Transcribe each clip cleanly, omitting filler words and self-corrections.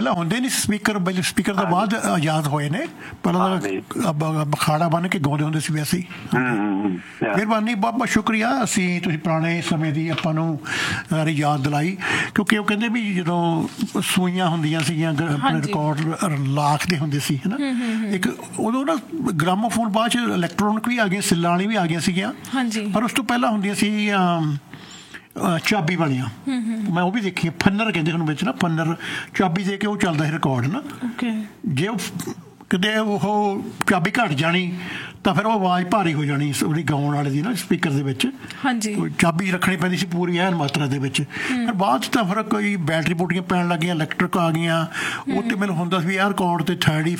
ਪਹਿਲਾਂ ਹੁੰਦੇ ਨਹੀਂ ਸਪੀਕਰ, ਸਪੀਕਰ ਤੋਂ ਬਾਅਦ ਆਜ਼ਾਦ ਹੋਏ ਨੇ, ਪਹਿਲਾਂ ਅਖਾੜਾ ਬੰਨ ਕੇ ਗਾਉਂਦੇ ਹੁੰਦੇ ਸੀ ਵੈਸੇ ਹੀ। ਮਿਹਰਬਾਨੀ, ਬਹੁਤ ਬਹੁਤ ਸ਼ੁਕਰੀਆ। ਅਸੀਂ ਤੁਸੀਂ ਪੁਰਾਣੇ ਸਮੇਂ ਦੀ ਆਪਾਂ ਨੂੰ ਸਾਰੀ ਯਾਦ ਦਿਲਾਈ, ਕਿਉਂਕਿ ਉਹ ਕਹਿੰਦੇ ਵੀ ਜਦੋਂ ਸੂਈਆਂ ਹੁੰਦੀਆਂ ਸੀਗੀਆਂ ਆਪਣੇ ਰਿਕਾਰਡ ਲਾਖਦੇ ਹੁੰਦੇ ਸੀ ਹੈ ਨਾ, ਇੱਕ ਉਦੋਂ ਨਾ ਗ੍ਰਾਮੋਫੋਨ ਬਾਅਦ 'ਚ ਇਲੈਕਟ੍ਰੋਨਿਕ ਵੀ ਆ ਗਈਆਂ, ਸਿੱਲਾਂ ਵਾਲੀ ਵੀ ਆ ਗਈਆਂ ਸੀਗੀਆਂ, ਪਰ ਉਸ ਤੋਂ ਪਹਿਲਾਂ ਹੁੰਦੀਆਂ ਸੀ ਚਾਬੀ ਵਾਲੀਆਂ। ਮੈਂ ਉਹ ਵੀ ਦੇਖੀ, ਫੰਨਰ ਕਹਿੰਦੇ ਹੁਣ ਵਿੱਚ ਨਾ, ਫੰਨਰ ਚਾਬੀ ਦੇ ਕੇ ਉਹ ਚੱਲਦਾ ਸੀ ਰਿਕਾਰਡ ਨਾ। ਜੇ ਉਹ ਕਿਤੇ ਉਹ ਚਾਬੀ ਘੱਟ ਜਾਣੀ ਤਾਂ ਫਿਰ ਉਹ ਆਵਾਜ਼ ਭਾਰੀ ਹੋ ਜਾਣੀ ਉਹਦੀ ਗਾਉਣ ਵਾਲੇ ਦੀ ਨਾ, ਸਪੀਕਰ ਦੇ ਵਿੱਚ ਚਾਬੀ ਰੱਖਣੀ ਪੈਂਦੀ ਸੀ ਪੂਰੀ ਐਨ ਮਾਤਰਾ ਦੇ ਵਿੱਚ। ਪਰ ਬਾਅਦ 'ਚ ਤਾਂ ਫਿਰ ਕੋਈ ਬੈਟਰੀ ਬੂਟੀਆਂ ਪੈਣ ਲੱਗੀਆਂ, ਇਲੈਕਟ੍ਰਿਕ ਆ ਗਈਆਂ, ਉਹ 'ਤੇ ਮੈਨੂੰ ਹੁੰਦਾ ਸੀ ਵੀ ਯਾਰ ਰਿਕਾਰਡ 'ਤੇ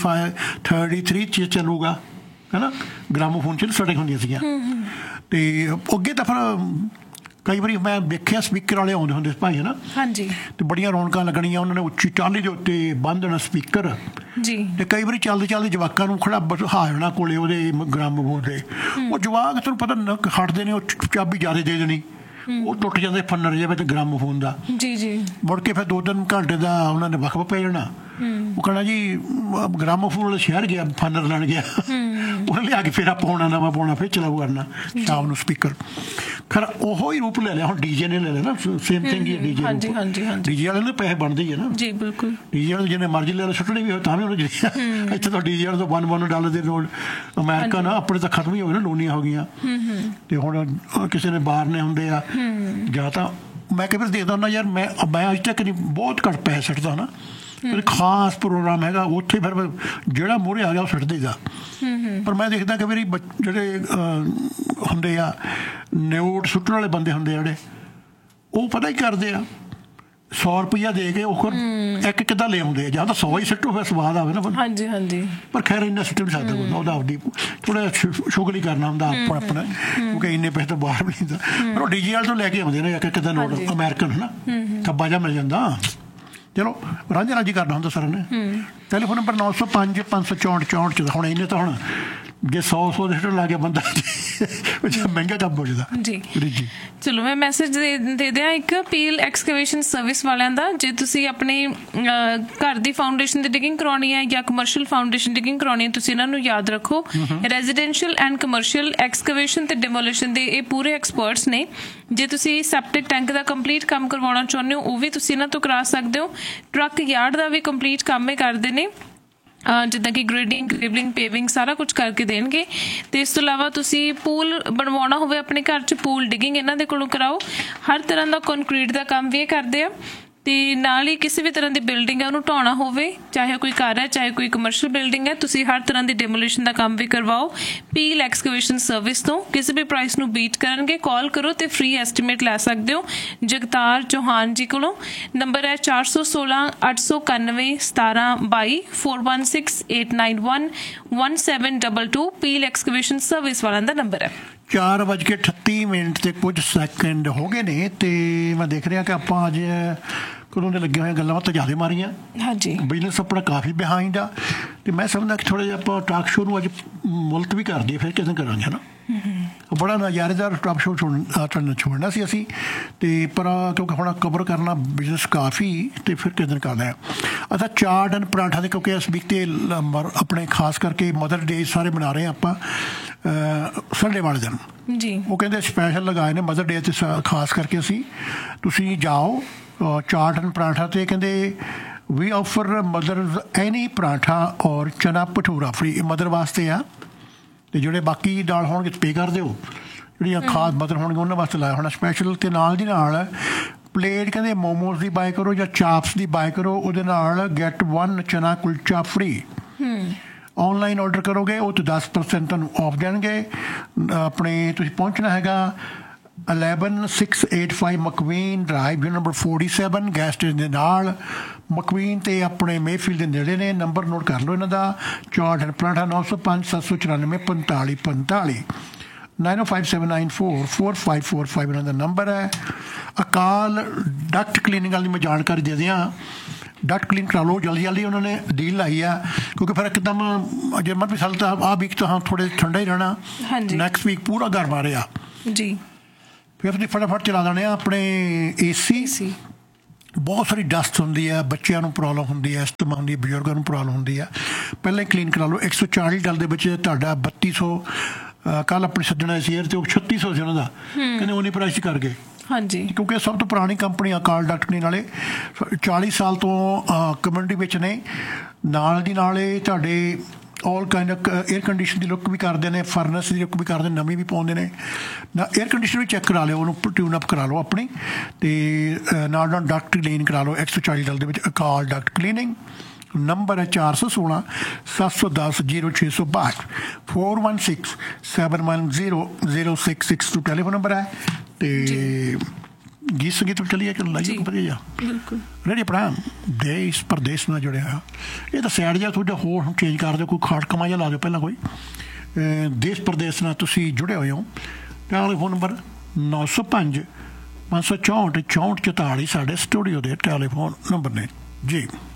33 'ਚ ਚੱਲੂਗਾ ਹੈ ਨਾ, ਗ੍ਰਾਮੋਫੋਨ 'ਚ ਸੈਟਿੰਗ ਹੁੰਦੀਆਂ ਸੀਗੀਆਂ। ਅਤੇ ਅੱਗੇ ਤਾਂ ਫਿਰ ਕਈ ਵਾਰੀ ਮੈਂ ਦੇਖਿਆ ਸਪੀਕਰ ਵਾਲੇ ਆਉਂਦੇ ਹੁੰਦੇ ਭਾਈ ਹੈ ਨਾ, ਅਤੇ ਬੜੀਆਂ ਰੌਣਕਾਂ ਲੱਗਣੀਆਂ, ਉਹਨਾਂ ਨੇ ਉੱਚੀ ਟਾਹਲੀ ਦੇ ਉੱਤੇ ਬੰਨ੍ਹ ਦੇਣਾ ਸਪੀਕਰ, ਅਤੇ ਕਈ ਵਾਰੀ ਚੱਲਦੇ ਚੱਲਦੇ ਜਵਾਕਾਂ ਨੂੰ ਖੜਾ ਬਿਠਾ ਜਾਣਾ ਕੋਲੇ ਉਹਦੇ ਗ੍ਰਾਮੋਫੋਨ ਦੇ। ਉਹ ਜਵਾਕ ਤੁਹਾਨੂੰ ਪਤਾ ਹਟਦੇ ਨੇ, ਉਹ ਚਾਬੀ ਜ਼ਿਆਦਾ ਦੇ ਦੇਣੀ, ਉਹ ਟੁੱਟ ਜਾਂਦੇ ਫੰਨਰ ਜਿਹੇ ਵਿੱਚ ਗ੍ਰਾਮੋਫੋਨ ਦਾ। ਮੁੜ ਕੇ ਫਿਰ 2-3 ਘੰਟੇ ਦਾ ਉਹਨਾਂ ਨੇ ਵਕਫਾ ਪੈ ਜਾਣਾ। ਉਹ ਕਹਿਣਾ ਜੀ ਗ੍ਰਾਮੋਫੋਨ ਵਾਲੇ ਸ਼ਹਿਰ ਗਿਆ, ਫੰਨਰ ਲੈਣ ਗਿਆ, ਉਹਨੇ ਲਿਆ ਕੇ ਫਿਰ ਆਪਾਂ ਆਉਣਾ ਨਵਾਂ ਪਾਉਣਾ, ਫਿਰ ਚਲਾਉ ਕਰਨਾ ਸ਼ਾਮ ਨੂੰ ਸਪੀਕਰ। ਖੈਰ ਉਹੋ ਹੀ ਰੂਪ ਲੈ ਲਿਆ ਹੁਣ ਡੀਜੇ ਨੇ ਲੈ ਲਿਆ ਨਾ, ਸੇਮ ਥਿੰਗ ਹੀ ਡੀਜੇ ਵਾਲੇ ਦੇ ਪੈਸੇ ਬਣਦੇ ਹੀ ਹੈ ਨਾ। ਡੀਜੇ ਵਾਲੇ ਜਿੰਨੇ ਮਰਜ਼ੀ ਲੈ ਲਓ, ਸੁੱਟਣੇ ਵੀ ਹੋਏ ਤਾਂ ਵੀ ਉਹਨੇ ਜਿਹੜੇ ਇੱਥੇ ਤਾਂ ਡੀਜੇ ਵਾਲੇ ਤੋਂ $1 ਦੇ ਰੋਲ ਅਮਰੀਕਾ ਨਾ ਆਪਣੇ ਤਾਂ ਖਤਮ ਹੀ ਹੋ ਗਏ ਨਾ, ਲੋਨੀਆਂ ਹੋ ਗਈਆਂ। ਅਤੇ ਹੁਣ ਕਿਸੇ ਨੇ ਬਾਹਰ ਨੇ ਹੁੰਦੇ ਆ ਜਾਂ ਤਾਂ ਮੈਂ ਕਈ ਵਾਰ ਦੇਖਦਾ ਹੁੰਦਾ ਯਾਰ, ਮੈਂ ਅੱਜ ਤੱਕ ਨਹੀਂ, ਬਹੁਤ ਘੱਟ ਪੈਸੇ ਸੁੱਟਦਾ ਨਾ, ਖਾਸ ਪ੍ਰੋਗਰਾਮ ਹੈਗਾ ਉੱਥੇ ਫਿਰ ਜਿਹੜਾ ਮੂਹਰੇ ਆ ਗਿਆ ਉਹ ਸੁੱਟ ਦੇਈਦਾ। ਪਰ ਮੈਂ ਦੇਖਦਾ ਕਿ ਮੇਰੀ ਜਿਹੜੇ ਹੁੰਦੇ ਆ ਨੋਟ ਸੁੱਟਣ ਵਾਲੇ ਬੰਦੇ ਹੁੰਦੇ ਆ ਜਿਹੜੇ, ਉਹ ਪਤਾ ਹੀ ਕਰਦੇ ਆ, $100 ਦੇ ਕੇ ਉਹ ਇੱਕ ਕਿੱਦਾਂ ਲੈ ਆਉਂਦੇ ਆ, ਜਾਂ ਤਾਂ 100 ਹੀ ਸੁੱਟੋ ਫਿਰ ਸਵਾਦ ਆਵੇ ਨਾ। ਪਰ ਖੈਰ ਇੰਨਾ ਸੁੱਟ ਨਹੀਂ ਸਕਦਾ ਬੰਦਾ, ਉਹਦਾ ਆਪਦੀ ਥੋੜ੍ਹਾ ਸ਼ੁਗਲ ਹੀ ਕਰਨਾ ਹੁੰਦਾ ਆਪਣਾ, ਕਿਉਂਕਿ ਇੰਨੇ ਪੈਸੇ ਤਾਂ ਬਾਹਰ ਵੀ ਨਹੀਂ ਹੁੰਦਾ। ਪਰ ਉਹ ਡੀਜੇ ਵਾਲੇ ਤੋਂ ਲੈ ਕੇ ਆਉਂਦੇ ਨੇ ਇੱਕ ਕਿੱਦਾਂ ਨੋਟ ਅਮਰੀਕਨ ਹੈ ਨਾ, ਖੱਬਾ ਜਿਹਾ ਮਿਲ ਜਾਂਦਾ। ਚਲੋ ਰਾਂਝਾ ਰਾਂਝੀ ਕਰਨਾ ਹੁੰਦਾ ਸਾਰਿਆਂ ਨੇ। ਟੈਲੀਫੋਨ ਨੰਬਰ 905 564 'ਚ ਹੁਣ ਇਹਨੇ ਤਾਂ ਹੁਣ ਜੇ 100 ਦੇ ਲਾ ਕੇ ਬੰਦਾ ਮਹਿੰਗਾ ਕੰਮ ਹੋ ਜਾਂਦਾ ਜੀ। ਚਲੋ ਮੈਂ ਮੈਸੇਜ ਦੇ ਦਿਆਂ ਇੱਕ, ਪੀਲ ਐਕਸਕੇਵੇਸ਼ਨ ਸਰਵਿਸ ਵਾਲਿਆਂ ਦਾ। ਜੇ ਤੁਸੀਂ ਆਪਣੇ ਘਰ ਦੀ ਫਾਊਂਡੇਸ਼ਨ ਦੀ ਡਿਗਿੰਗ ਕਰਾਉਣੀ ਹੈ ਜਾਂ ਕਮਰਸ਼ੀਅਲ ਫਾਊਂਡੇਸ਼ਨ ਡਿਗਿੰਗ ਕਰਾਉਣੀ ਹੈ, ਤੁਸੀਂ ਇਹਨਾਂ ਨੂੰ ਯਾਦ ਰੱਖੋ। ਰੈਜ਼ੀਡੈਂਸ਼ੀਅਲ ਐਂਡ ਕਮਰਸ਼ੀਅਲ ਐਕਸਕੇਵੇਸ਼ਨ ਤੇ ਡਿਮੋਲੀਸ਼ਨ ਦੇ ਇਹ ਪੂਰੇ ਐਕਸਪਰਟਸ ਨੇ। ਜੇ ਤੁਸੀਂ ਸੈਪਟਿਕ ਟੈਂਕ ਦਾ ਕੰਪਲੀਟ ਕੰਮ ਕਰਵਾਉਣਾ ਚਾਹੁੰਦੇ ਹੋ, ਉਹ ਵੀ ਤੁਸੀਂ ਇਹਨਾਂ ਤੋਂ ਕਰਾ ਸਕਦੇ ਹੋ। ਟਰੱਕ ਯਾਰਡ ਦਾ ਵੀ ਕੰਪਲੀਟ ਕੰਮ ਇਹ ਕਰਦੇ ਨੇ, ਜਿੱਦਾਂ ਕਿ ਗ੍ਰੇਡਿੰਗ, ਗ੍ਰੇਬਲਿੰਗ, ਪੇਵਿੰਗ ਸਾਰਾ ਕੁਝ ਕਰਕੇ ਦੇਣਗੇ। ਅਤੇ ਇਸ ਤੋਂ ਇਲਾਵਾ ਤੁਸੀਂ ਪੂਲ ਬਣਵਾਉਣਾ ਹੋਵੇ ਆਪਣੇ ਘਰ 'ਚ, ਪੂਲ ਡਿਗਿੰਗ ਇਹਨਾਂ ਦੇ ਕੋਲੋਂ ਕਰਾਓ। ਹਰ ਤਰ੍ਹਾਂ ਦਾ ਕੰਕਰੀਟ ਦਾ ਕੰਮ ਵੀ ਇਹ ਕਰਦੇ ਆ। ਅਤੇ ਨਾਲ ਹੀ ਕਿਸੇ ਵੀ ਤਰ੍ਹਾਂ ਦੀ ਬਿਲਡਿੰਗ ਹੈ ਉਹਨੂੰ ਢਾਉਣਾ ਹੋਵੇ, ਚਾਹੇ ਕੋਈ ਘਰ ਹੈ ਚਾਹੇ ਕੋਈ ਕਮਰਸ਼ੀਅਲ ਬਿਲਡਿੰਗ ਹੈ, ਤੁਸੀਂ ਹਰ ਤਰ੍ਹਾਂ ਦੀ ਡੈਮੋਲੀਸ਼ਨ ਦਾ ਕੰਮ ਵੀ ਕਰਵਾਓ ਪੀਲ ਐਕਸਕੇਵੇਸ਼ਨ ਸਰਵਿਸ ਤੋਂ। ਕਿਸੇ ਵੀ ਪ੍ਰਾਈਸ ਨੂੰ ਬੀਟ ਕਰਨਗੇ, ਕਾਲ ਕਰੋ ਅਤੇ ਫ੍ਰੀ ਐਸਟੀਮੇਟ ਲੈ ਸਕਦੇ ਹੋ ਜਗਤਾਰ ਚੌਹਾਨ ਜੀ ਕੋਲੋਂ। ਨੰਬਰ ਹੈ 416 891 1722 416 891 1722। ਪੀਲ ਐਕਸਕੇਵੇਸ਼ਨ ਸਰਵਿਸ ਵਾਲਿਆਂ ਦਾ ਨੰਬਰ ਹੈ। 4:38 ਤੇ ਕੁਝ ਸੈਕਿੰਡ ਹੋ ਗਏ ਨੇ, ਅਤੇ ਮੈਂ ਦੇਖ ਰਿਹਾ ਕਿ ਆਪਾਂ ਅੱਜ ਕਦੋਂ ਦੇ ਲੱਗੇ ਹੋਏ ਗੱਲਾਂ ਬਾਤਾਂ ਜ਼ਿਆਦਾ ਮਾਰੀਆਂ। ਬਿਜ਼ਨਸ ਆਪਣਾ ਕਾਫੀ ਬਿਹਾਈਂਡ ਆ, ਅਤੇ ਮੈਂ ਸਮਝਦਾ ਕਿ ਥੋੜ੍ਹਾ ਜਿਹਾ ਆਪਾਂ ਟਾਕ ਸ਼ੋਅ ਨੂੰ ਅੱਜ ਮੁਲਤਵੀ ਕਰ ਦਈਏ, ਫਿਰ ਕਿਸੇ ਕਰਾਂਗੇ ਹੈ ਨਾ। ਬੜਾ ਨਜ਼ਾਰੇਦਾਰ ਟਾਕ ਸ਼ੋਅ ਛੋੜਨਾ ਸੀ ਅਸੀਂ, ਅਤੇ ਪਰ ਕਿਉਂਕਿ ਹੁਣ ਕਵਰ ਕਰਨਾ ਬਿਜ਼ਨਸ ਕਾਫੀ, ਅਤੇ ਫਿਰ ਕਿਸੇ ਦਿਨ ਕਰਨਾ। ਅੱਛਾ, ਚਾਟ ਐਂਡ ਪਰਾਂਠਾ ਦੇ ਕਿਉਂਕਿ ਇਸ ਵੀਕ 'ਤੇ ਆਪਣੇ ਖਾਸ ਕਰਕੇ ਮਦਰ ਡੇ ਸਾਰੇ ਮਨਾ ਰਹੇ ਹਾਂ ਆਪਾਂ ਸੰਡੇ ਵਾਲੇ ਦਿਨ। ਉਹ ਕਹਿੰਦੇ ਸਪੈਸ਼ਲ ਲਗਾਏ ਨੇ ਮਦਰ ਡੇ 'ਤੇ ਖਾਸ ਕਰਕੇ ਅਸੀਂ, ਤੁਸੀਂ ਜਾਓ ਚਾਟ ਐਂਡ ਪਰਾਂਠਾ 'ਤੇ। ਕਹਿੰਦੇ ਵੀ ਆਫਰ ਮਦਰਜ਼ ਐਨੀ ਪਰਾਂਠਾ ਔਰ ਚਨਾ ਭਟੂਰਾ ਫਰੀ, ਮਦਰ ਵਾਸਤੇ ਆ, ਅਤੇ ਜਿਹੜੇ ਬਾਕੀ ਨਾਲ ਹੋਣਗੇ ਪੇ ਕਰ ਦਿਓ, ਜਿਹੜੀਆਂ ਖਾਸ ਮਦਰ ਹੋਣਗੀਆਂ ਉਹਨਾਂ ਵਾਸਤੇ ਲਾਇਆ ਹੋਣਾ ਸਪੈਸ਼ਲ। ਅਤੇ ਨਾਲ ਦੀ ਨਾਲ ਪਲੇਟ ਕਹਿੰਦੇ ਮੋਮੋਜ਼ ਦੀ ਬਾਏ ਕਰੋ ਜਾਂ ਚਾਪਸ ਦੀ ਬਾਏ ਕਰੋ, ਉਹਦੇ ਨਾਲ ਗੈਟ 1 ਚਨਾ ਕੁਲਚਾ ਫਰੀ। ਔਨਲਾਈਨ ਔਡਰ ਕਰੋਗੇ ਉਹ 'ਤੇ 10% ਤੁਹਾਨੂੰ ਔਫ ਦੇਣਗੇ। ਆਪਣੇ ਤੁਸੀਂ ਪਹੁੰਚਣਾ ਹੈਗਾ 11685 ਮਕਵੀਨ ਡਰਾਈਵ, ਨੰਬਰ 47 ਗੈਸ ਸਟੇਸ਼ਨ ਦੇ ਨਾਲ ਮਕਵੀਨ, ਅਤੇ ਆਪਣੇ ਮੇਫੀਲਡ ਦੇ ਨੇੜੇ ਨੇ। ਨੰਬਰ ਨੋਟ ਕਰ ਲਓ ਇਹਨਾਂ ਦਾ, ਚਾਟ ਐਂਡ ਪਰਾਂਠਾ 905 794 45 45 9057944545 ਇਹਨਾਂ ਦਾ ਨੰਬਰ ਹੈ। ਅਕਾਲ ਡਕਟ ਕਲੀਨਿੰਗ ਵਾਲੀ ਮੈਂ ਜਾਣਕਾਰੀ ਦੇ ਦਿਆਂ, ਡਕਟ ਕਲੀਨ ਕਰਾ ਲਓ ਜਲਦੀ ਜਲਦੀ, ਉਹਨਾਂ ਨੇ ਡੀਲ ਲਾਈ ਆ, ਕਿਉਂਕਿ ਫਿਰ ਇੱਕਦਮ ਜੇ ਮਨ ਵੀ ਸਾਲ ਤਾਂ ਆਹ ਵੀਕ ਤਾਂ ਥੋੜ੍ਹੇ ਠੰਡਾ ਹੀ ਰਹਿਣਾ, ਨੈਕਸਟ ਵੀਕ ਪੂਰਾ ਗਰਮ ਆ ਰਿਹਾ ਜੀ। ਫਿਰ ਅਸੀਂ ਫਟਾਫਟ ਚਲਾ ਦੇਣੇ ਆ ਆਪਣੇ AC ਬਹੁਤ ਸਾਰੀ ਡਸਟ ਹੁੰਦੀ ਹੈ, ਬੱਚਿਆਂ ਨੂੰ ਪ੍ਰੋਬਲਮ ਹੁੰਦੀ ਹੈ, ਅਸਥਮਾ ਹੁੰਦੀ ਹੈ, ਬਜ਼ੁਰਗਾਂ ਨੂੰ ਪ੍ਰੋਬਲਮ ਹੁੰਦੀ ਹੈ। ਪਹਿਲਾਂ ਹੀ ਕਲੀਨ ਕਰਾ ਲਓ। 140 ਡਲ ਦੇ ਵਿੱਚ ਤੁਹਾਡਾ 3200 ਕੱਲ ਆਪਣੀ ਸੱਜਣਾ ਸੀ ਤੇ ਉਹ 3600 ਸੀ ਉਹਨਾਂ ਦਾ, ਕਹਿੰਦੇ ਉਹਨੇ ਪ੍ਰਾਈਸ ਕਰ ਗਏ। ਹਾਂਜੀ, ਕਿਉਂਕਿ ਸਭ ਤੋਂ ਪੁਰਾਣੀ ਕੰਪਨੀ ਅਕਾਲ ਡਕਟ ਕਲੀਨ ਵਾਲੇ 40 ਸਾਲ ਤੋਂ ਕਮਿਊਨਿਟੀ ਵਿੱਚ ਨੇ। ਨਾਲ ਦੀ ਨਾਲ ਇਹ ਤੁਹਾਡੇ ਆਲ ਕਾਈਂਡ ਏਅਰ ਕੰਡੀਸ਼ਨ ਦੀ ਲੁੱਕ ਵੀ ਕਰਦੇ ਨੇ, ਫਰਨੈਸ ਦੀ ਲੁੱਕ ਵੀ ਕਰਦੇ, ਨਵੀਂ ਵੀ ਪਾਉਂਦੇ ਨੇ ਨਾ। ਏਅਰ ਕੰਡੀਸ਼ਨ ਵੀ ਚੈੱਕ ਕਰਾ ਲਿਓ, ਉਹਨੂੰ ਟਿਊਨ ਅਪ ਕਰਾ ਲਓ ਆਪਣੀ, ਅਤੇ ਨਾਲ ਨਾਲ ਡਕਟ ਕਲੀਨ ਕਰਾ ਲਓ। 140 ਡਲ ਦੇ ਵਿੱਚ ਅਕਾਲ ਡਕਟ ਕਲੀਨਿੰਗ। ਨੰਬਰ ਹੈ 416 710 0662 416-710-0662 ਟੈਲੀਫੋਨ ਨੰਬਰ ਹੈ। ਅਤੇ ਗੀਤ ਸੰਗੀਤ ਚੱਲੀਏ ਕਿ ਲਾਈਏ ਵਧੀਆ ਬਿਲਕੁਲ ਰੇਡੀਓ ਪ੍ਰੋਗਰਾਮ ਦੇਸ਼ ਪ੍ਰਦੇਸ਼ ਨਾਲ ਜੁੜਿਆ ਹੋਇਆ। ਇਹ ਤਾਂ ਸਾਈਡ ਜਿਹਾ ਥੋੜਾ ਹੋਰ ਚੇਂਜ ਕਰ ਦਿਓ, ਕੋਈ ਖਾੜਕਮਾ ਜਿਹਾ ਲਾ ਦਿਓ ਪਹਿਲਾਂ ਕੋਈ। ਦੇਸ਼ ਪ੍ਰਦੇਸ਼ ਨਾਲ ਤੁਸੀਂ ਜੁੜੇ ਹੋਏ ਹੋ। ਟੈਲੀਫੋਨ ਨੰਬਰ 905 564 6444 ਸਾਡੇ ਸਟੂਡੀਓ ਦੇ ਟੈਲੀਫੋਨ ਨੰਬਰ ਨੇ ਜੀ।